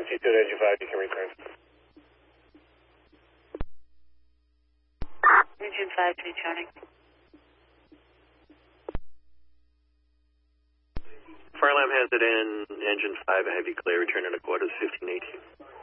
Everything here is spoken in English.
T2 to engine 5, you can return. Engine 5 to be turning. Fire alarm has it in engine 5, a heavy clear, return in a quarters, 1518.